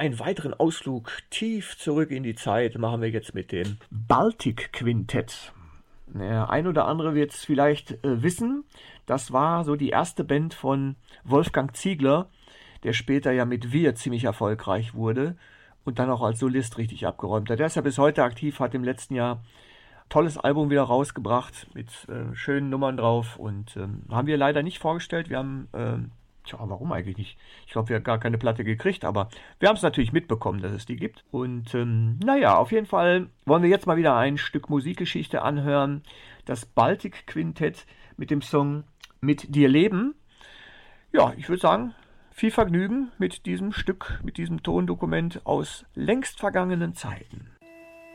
einen weiteren Ausflug tief zurück in die Zeit machen wir jetzt mit dem Baltic Quintett. Der ein oder andere wird es vielleicht wissen, das war so die erste Band von Wolfgang Ziegler, der später ja mit Wir ziemlich erfolgreich wurde und dann auch als Solist richtig abgeräumt hat. Der ist ja bis heute aktiv, hat im letzten Jahr ein tolles Album wieder rausgebracht mit schönen Nummern drauf und haben wir leider nicht vorgestellt. Wir haben, warum eigentlich nicht? Ich glaube, wir haben gar keine Platte gekriegt, aber wir haben es natürlich mitbekommen, dass es die gibt. Und auf jeden Fall wollen wir jetzt mal wieder ein Stück Musikgeschichte anhören. Das Baltic Quintett mit dem Song Mit dir leben. Ja, ich würde sagen, viel Vergnügen mit diesem Stück, mit diesem Tondokument aus längst vergangenen Zeiten.